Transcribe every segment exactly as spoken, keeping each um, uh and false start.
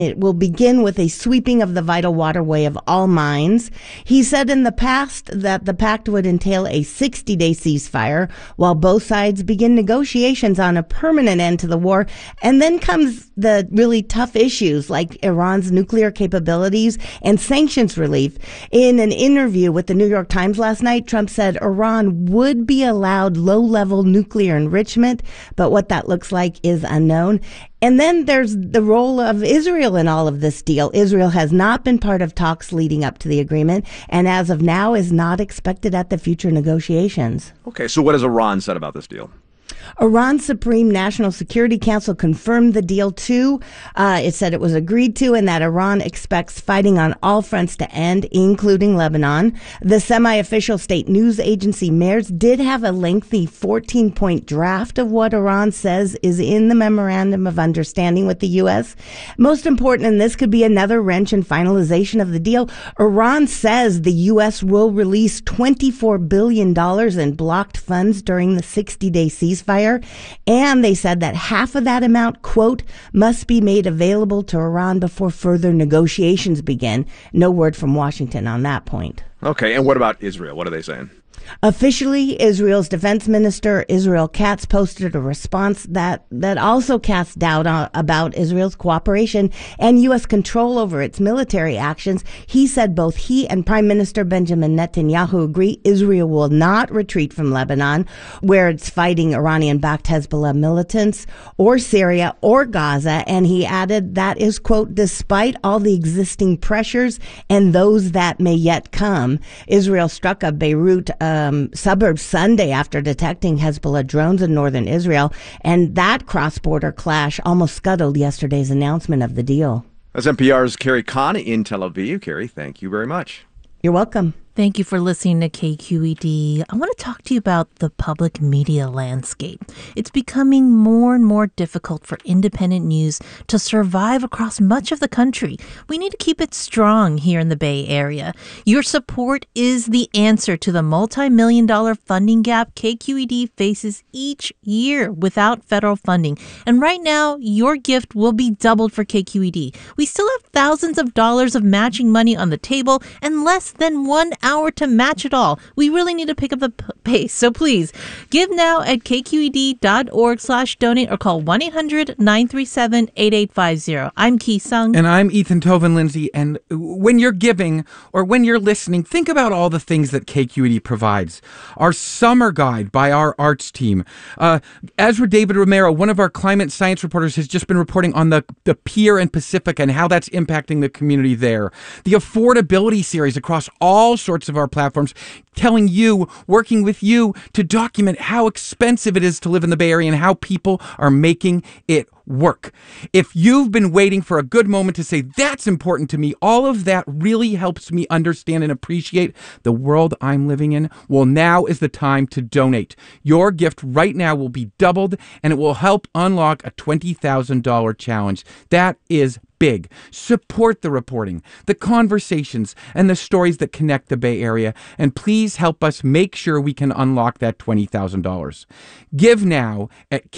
It will begin with a sweeping of the vital waterway of all mines. He said in the past that the pact would entail a sixty-day ceasefire while both sides begin negotiations on a permanent end to the war. And then comes the really tough issues like Iran's nuclear capabilities and sanctions relief. In an interview with the New York Times last night, Trump said Iran would be allowed low-level nuclear enrichment, but what that looks like is unknown. And then there's the role of Israel in all of this deal. Israel has not been part of talks leading up to the agreement, and as of now is not expected at the future negotiations. Okay, so what has Iran said about this deal? Iran's Supreme National Security Council confirmed the deal, too. Uh, it said it was agreed to and that Iran expects fighting on all fronts to end, including Lebanon. The semi-official state news agency MERS did have a lengthy fourteen-point draft of what Iran says is in the Memorandum of Understanding with the U S. Most important, and this could be another wrench in finalization of the deal, Iran says the U S will release twenty-four billion dollars in blocked funds during the sixty-day ceasefire. And they said that half of that amount, quote, must be made available to Iran before further negotiations begin. No word from Washington on that point. Okay, and what about Israel? What are they saying? Officially, Israel's defense minister, Israel Katz, posted a response that, that also casts doubt on, about Israel's cooperation and U S control over its military actions. He said both he and Prime Minister Benjamin Netanyahu agree Israel will not retreat from Lebanon, where it's fighting Iranian-backed Hezbollah militants, or Syria or Gaza. And he added that is, quote, despite all the existing pressures and those that may yet come. Israel struck a Beirut uh, Um, suburbs Sunday after detecting Hezbollah drones in northern Israel, and that cross-border clash almost scuttled yesterday's announcement of the deal. That's N P R's Carrie Kahn in Tel Aviv. Carrie, thank you very much. You're welcome. Thank you for listening to K Q E D. I want to talk to you about the public media landscape. It's becoming more and more difficult for independent news to survive across much of the country. We need to keep it strong here in the Bay Area. Your support is the answer to the multi-million dollar funding gap K Q E D faces each year without federal funding. And right now, your gift will be doubled for K Q E D. We still have thousands of dollars of matching money on the table and less than one hour to match it all. We really need to pick up the p- pace. So please give now at kqed.org slash donate or call one eight hundred nine three seven eight eight five zero. I'm Ki Sung. And I'm Ethan Toven Lindsay. And when you're giving or when you're listening, think about all the things that K Q E D provides. Our summer guide by our arts team. Uh, Ezra David Romero, one of our climate science reporters, has just been reporting on the, the Pier and Pacific and how that's impacting the community there. The affordability series across all sorts of our platforms, telling you, working with you to document how expensive it is to live in the Bay Area and how people are making it work. If you've been waiting for a good moment to say, that's important to me, all of that really helps me understand and appreciate the world I'm living in. Well, now is the time to donate. Your gift right now will be doubled, and it will help unlock a twenty thousand dollars challenge. That is big. Support the reporting, the conversations, and the stories that connect the Bay Area, and please help us make sure we can unlock that twenty thousand dollars. Give now at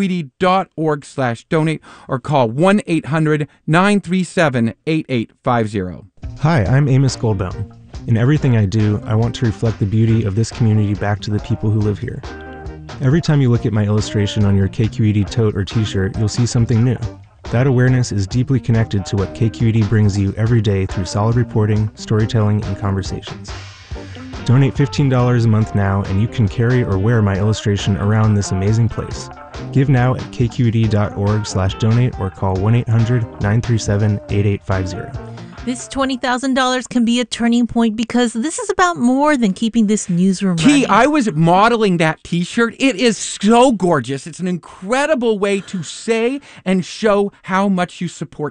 kqed.org slash donate or call one eight hundred nine three seven eight eight five zero. Hi, I'm Amos Goldbaum. In everything I do, I want to reflect the beauty of this community back to the people who live here. Every time you look at my illustration on your K Q E D tote or t-shirt, you'll see something new. That awareness is deeply connected to what K Q E D brings you every day through solid reporting, storytelling, and conversations. Donate fifteen dollars a month now, and you can carry or wear my illustration around this amazing place. Give now at kqed.org slash donate or call one eight hundred nine three seven eight eight five zero. This twenty thousand dollars can be a turning point because this is about more than keeping this newsroom Key, running. I was modeling that t-shirt. It is so gorgeous. It's an incredible way to say and show how much you support